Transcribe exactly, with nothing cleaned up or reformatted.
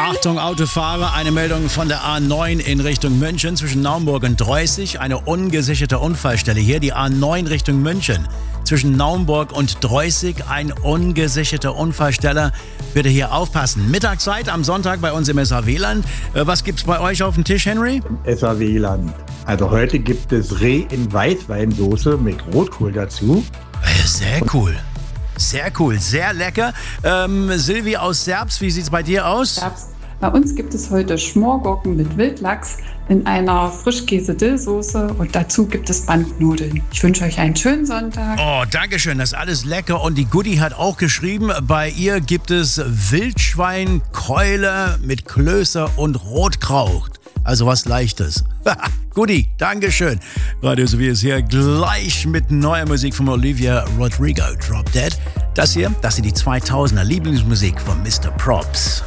Achtung Autofahrer, eine Meldung von der A neun in Richtung München zwischen Naumburg und Droyßig. Eine ungesicherte Unfallstelle hier, die A neun Richtung München. Zwischen Naumburg und Droyßig, ein ungesicherter Unfallstelle. Bitte hier aufpassen. Mittagszeit am Sonntag bei uns im S A W-Land. Was gibt's bei euch auf dem Tisch, Henry? S A W-Land. Also heute gibt es Reh in Weißweinsoße mit Rotkohl dazu. Sehr cool. Sehr cool, sehr lecker. Ähm, Silvi aus Serbs, wie sieht's bei dir aus? Serbs. Bei uns gibt es heute Schmorgurken mit Wildlachs in einer Frischkäse-Dill-Soße und dazu gibt es Bandnudeln. Ich wünsche euch einen schönen Sonntag. Oh, dankeschön, das ist alles lecker. Und die Goodie hat auch geschrieben, bei ihr gibt es Wildschweinkeule mit Klöße und Rotkraut. Also was Leichtes. Goodie, dankeschön. Radio So Wie Es hier gleich mit neuer Musik von Olivia Rodrigo. Drop Dead. Das hier, das ist die zweitausender Lieblingsmusik von Mister Props.